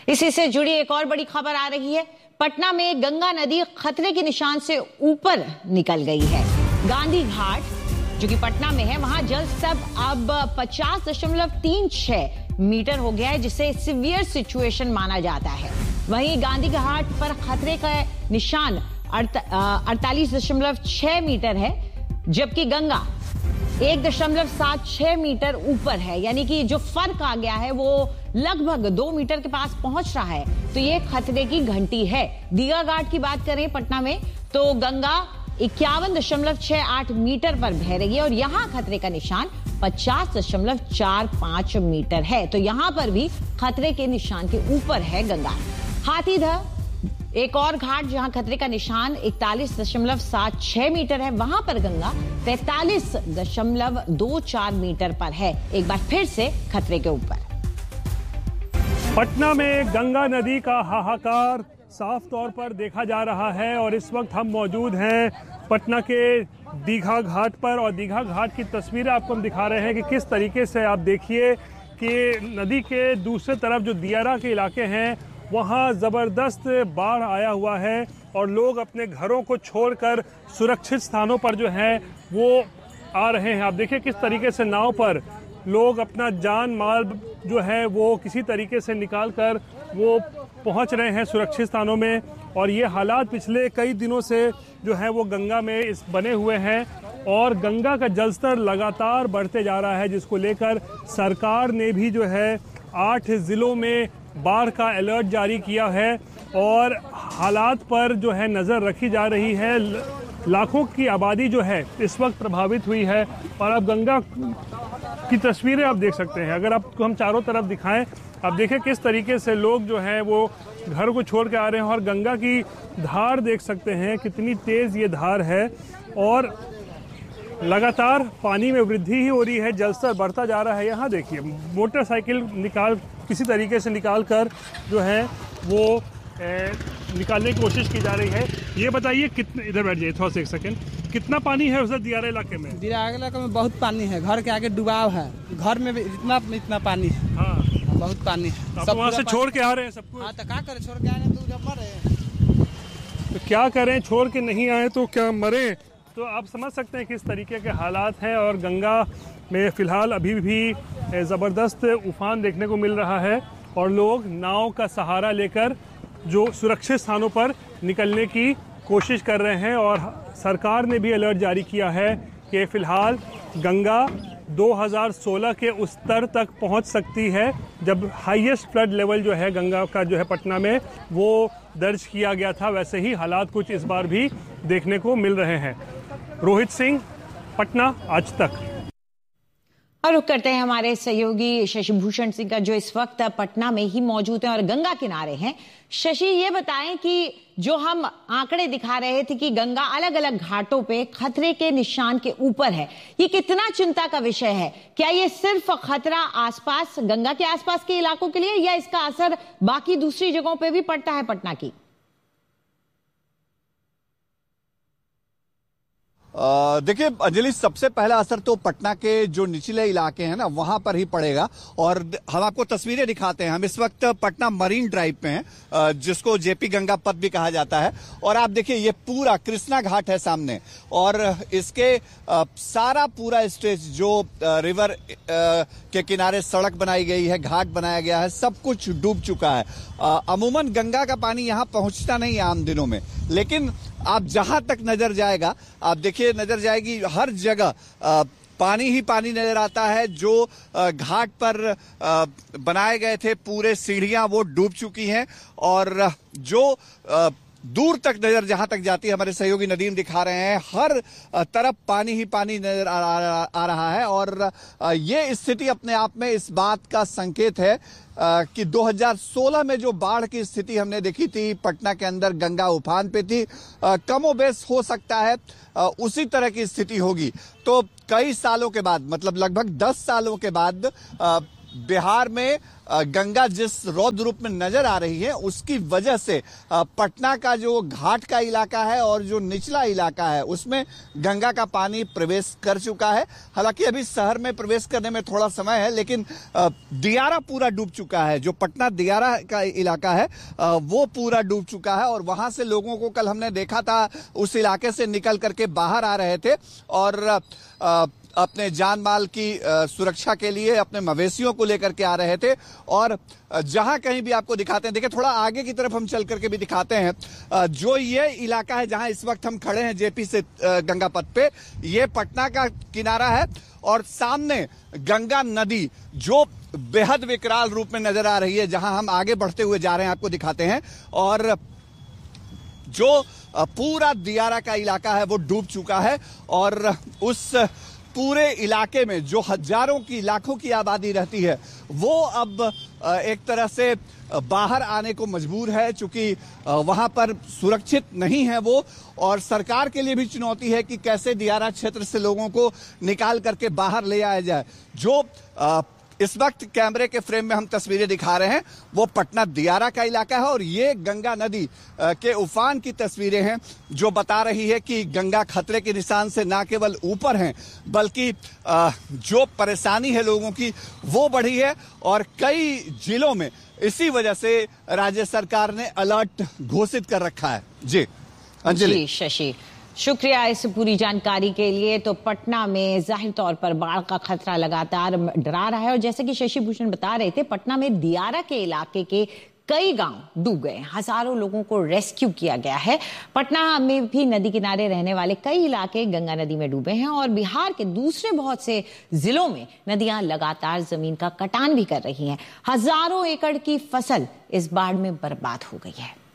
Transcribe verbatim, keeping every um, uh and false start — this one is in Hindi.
इसी से जुड़ी एक और बड़ी खबर आ रही है। पटना में गंगा नदी खतरे के निशान से ऊपर निकल गई है। गांधी घाट जो कि पटना में है, वहां जल स्तर अब पचास दशमलव तीन छह मीटर हो गया है, जिसे सीवियर सिचुएशन माना जाता है। वहीं गांधी घाट पर खतरे का निशान अड़तालीस दशमलव छह मीटर है, जबकि गंगा एक दशमलव सात छह मीटर ऊपर है। यानी कि जो फर्क आ गया है वो लगभग दो मीटर के पास पहुंच रहा है। तो ये खतरे की घंटी है। दीघा घाट की बात करें पटना में, तो गंगा इक्यावन दशमलव छह आठ मीटर पर बह रही है और यहां खतरे का निशान पचास दशमलव चार पांच मीटर है। तो यहां पर भी खतरे के निशान के ऊपर है गंगा। हाथीदह एक और घाट जहां खतरे का निशान इकतालीस दशमलव सात छह मीटर है, वहां पर गंगा तैंतालीस दशमलव दो चार मीटर पर है। एक बार फिर से खतरे के ऊपर। पटना में गंगा नदी का हाहाकार साफ तौर पर देखा जा रहा है और इस वक्त हम मौजूद हैं पटना के दीघा घाट पर और दीघा घाट की तस्वीरें आपको हम दिखा रहे हैं कि किस तरीके से आप देखिए कि नदी के दूसरे तरफ जो दियारा के इलाके हैं वहाँ ज़बरदस्त बाढ़ आया हुआ है और लोग अपने घरों को छोड़कर सुरक्षित स्थानों पर जो है वो आ रहे हैं। आप देखिए किस तरीके से नाव पर लोग अपना जान माल जो है वो किसी तरीके से निकाल कर वो पहुंच रहे हैं सुरक्षित स्थानों में। और ये हालात पिछले कई दिनों से जो है वो गंगा में इस बने हुए हैं और गंगा का जलस्तर लगातार बढ़ते जा रहा है, जिसको लेकर सरकार ने भी जो है आठ जिलों में बाढ़ का अलर्ट जारी किया है और हालात पर जो है नज़र रखी जा रही है। लाखों की आबादी जो है इस वक्त प्रभावित हुई है और अब गंगा की तस्वीरें आप देख सकते हैं। अगर आपको हम चारों तरफ दिखाएं, आप देखें किस तरीके से लोग जो हैं वो घर को छोड़ के आ रहे हैं और गंगा की धार देख सकते हैं कितनी तेज़ ये धार है और लगातार पानी में वृद्धि ही हो रही है, जलस्तर बढ़ता जा रहा है। यहाँ देखिए मोटरसाइकिल निकाल किसी तरीके से निकाल कर जो है वो ए, निकालने की कोशिश की जा रही है। ये बताइए कितने, इधर बैठ जाइए थोड़ा सा एक सेकंड, कितना पानी है उधर दियारा इलाके में? दियारा इलाके में बहुत पानी है, घर के आगे डुबाव है, घर में भी इतना इतना पानी है। हाँ बहुत पानी है। सब वहाँ से छोड़ के आ रहे हैं सबको? हाँ तो क्या करें, छोड़ के आ रहे हैं तो जब मरे तो क्या करें, छोड़ के नहीं आए तो क्या मरे? तो आप समझ सकते हैं किस तरीके के हालात हैं और गंगा में फिलहाल अभी भी ज़बरदस्त उफान देखने को मिल रहा है और लोग नाव का सहारा लेकर जो सुरक्षित स्थानों पर निकलने की कोशिश कर रहे हैं। और सरकार ने भी अलर्ट जारी किया है कि फिलहाल गंगा दो हज़ार सोलह के उस स्तर तक पहुंच सकती है जब हाईएस्ट फ्लड लेवल जो है गंगा का जो है पटना में वो दर्ज किया गया था। वैसे ही हालात कुछ इस बार भी देखने को मिल रहे हैं। रोहित सिंह, पटना, आज तक। और रुक करते हैं हमारे सहयोगी शशि भूषण सिंह का, जो इस वक्त पटना में ही मौजूद हैं और गंगा किनारे हैं। शशि, ये बताएं कि जो हम आंकड़े दिखा रहे थे कि गंगा अलग अलग घाटों पे खतरे के निशान के ऊपर है, ये कितना चिंता का विषय है? क्या ये सिर्फ खतरा आसपास गंगा के आसपास के इलाकों के लिए या इसका असर बाकी दूसरी जगहों पे भी पड़ता है पटना की? देखिए अंजलि, सबसे पहला असर तो पटना के जो निचले इलाके हैं ना वहां पर ही पड़ेगा और हम आपको तस्वीरें दिखाते हैं। हम इस वक्त पटना मरीन ड्राइव पे हैं, जिसको जेपी गंगा पथ भी कहा जाता है। और आप देखिए ये पूरा कृष्णा घाट है सामने और इसके सारा पूरा स्ट्रेच जो रिवर के किनारे सड़क बनाई गई है, घाट बनाया गया है, सब कुछ डूब चुका है। अमूमन गंगा का पानी यहाँ पहुंचता नहीं है आम दिनों में, लेकिन आप जहां तक नजर जाएगा, आप देखिए नजर जाएगी हर जगह पानी ही पानी नजर आता है। जो घाट पर बनाए गए थे पूरे सीढ़ियां वो डूब चुकी हैं और जो दूर तक नजर जहां तक जाती है, हमारे सहयोगी नदीम दिखा रहे हैं, हर तरफ पानी ही पानी नजर आ, आ, आ रहा है। और ये स्थिति अपने आप में इस बात का संकेत है कि दो हज़ार सोलह में जो बाढ़ की स्थिति हमने देखी थी, पटना के अंदर गंगा उफान पे थी, कमोबेश हो सकता है उसी तरह की स्थिति होगी। तो कई सालों के बाद, मतलब लगभग दस सालों के बाद बिहार में गंगा जिस रौद्र रूप में नजर आ रही है उसकी वजह से पटना का जो घाट का इलाका है और जो निचला इलाका है उसमें गंगा का पानी प्रवेश कर चुका है। हालांकि अभी शहर में प्रवेश करने में थोड़ा समय है, लेकिन दियारा पूरा डूब चुका है। जो पटना दियारा का इलाका है वो पूरा डूब चुका है और वहां से लोगों को कल हमने देखा था उस इलाके से निकल करके बाहर आ रहे थे और अपने जान माल की सुरक्षा के लिए अपने मवेशियों को लेकर के आ रहे थे। और जहां कहीं भी आपको दिखाते हैं, देखिए थोड़ा आगे की तरफ हम चल करके भी दिखाते हैं। जो ये इलाका है जहां इस वक्त हम खड़े हैं जेपी से गंगा पथ पे, ये पटना का किनारा है और सामने गंगा नदी जो बेहद विकराल रूप में नजर आ रही है। जहां हम आगे बढ़ते हुए जा रहे हैं आपको दिखाते हैं और जो पूरा दियारा का इलाका है वो डूब चुका है और उस पूरे इलाके में जो हजारों की लाखों की आबादी रहती है वो अब एक तरह से बाहर आने को मजबूर है, चूंकि वहां पर सुरक्षित नहीं है वो। और सरकार के लिए भी चुनौती है कि कैसे दियारा क्षेत्र से लोगों को निकाल करके बाहर ले आया जाए। जो इस वक्त कैमरे के फ्रेम में हम तस्वीरें दिखा रहे हैं वो पटना दियारा का इलाका है और ये गंगा नदी के उफान की तस्वीरें हैं जो बता रही है कि गंगा खतरे के निशान से ना केवल ऊपर हैं बल्कि जो परेशानी है लोगों की वो बढ़ी है। और कई जिलों में इसी वजह से राज्य सरकार ने अलर्ट घोषित कर रखा है। जी अंजलि। जी शशि, शुक्रिया इस पूरी जानकारी के लिए। तो पटना में जाहिर तौर पर बाढ़ का खतरा लगातार डरा रहा है और जैसे कि शशि भूषण बता रहे थे, पटना में दियारा के इलाके के कई गांव डूब गए, हजारों लोगों को रेस्क्यू किया गया है। पटना में भी नदी किनारे रहने वाले कई इलाके गंगा नदी में डूबे हैं और बिहार के दूसरे बहुत से जिलों में नदियां लगातार जमीन का कटान भी कर रही हैं। हजारों एकड़ की फसल इस बाढ़ में बर्बाद हो गई है।